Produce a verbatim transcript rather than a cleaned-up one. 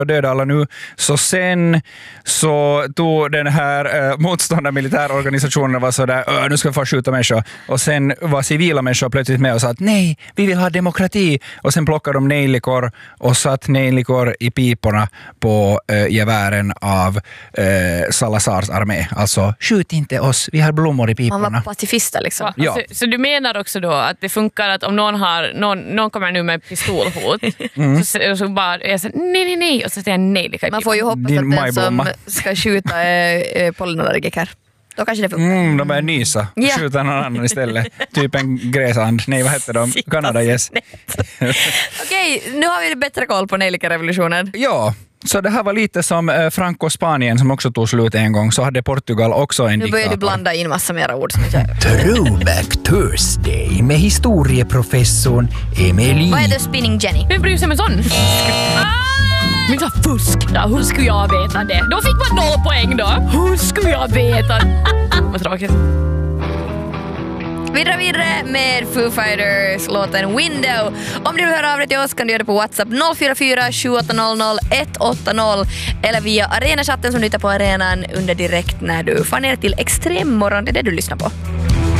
döda alla nu. Så sen så tog den här äh, motståndar militärorganisationen var så där, nu ska vi få skjuta människor. Och sen var civila människor plötsligt med och sa att nej, vi vill ha demokrati. Och sen plockade de nejlikor och satt nejlikor i piporna på äh, gevären av äh, Salazars armé. Alltså, skjut inte oss, vi har blommor i piporna. Man var pacifister liksom. Ja. Så, så du menar också då att det funkar att om någon har någon, någon kommer nu med pistolhot mm. så, så bara jag säger nej nej nej och så säger jag nej lika Man får ju hoppas Din att den majblomma. som ska skjuta är pollenallergiker. Då kanske det funkar. Mm, de börjar nysa. Ja. Skjuta någon annan istället. Typ en gräsand. Nej, vad heter de? Kanada, yes. Okej, nu har vi bättre koll på nejlika-revolutionen. Ja, så det här var lite som eh, Franco-Spanien som också tog slut en gång. Så hade Portugal också en Nu börjar diktator. du blanda in massa mera ord som jag Throwback Thursday med historieprofessorn Emily. Vad är det spinning Jenny? Vem bryr sig med sån? Ah! Men så fusk då, hur skulle jag veta det? Då fick man noll poäng då. Hur skulle jag veta? Vad tråkigt. Vi drar vidare med Foo Fighters låten Window. Om du vill höra av dig till oss kan du göra det på WhatsApp noll fyra fyra sju åtta noll noll ett åtta noll eller via arenachatten som du hittar på arenan under direkt när du får ner till Extremmorgon. Det är det du lyssnar på.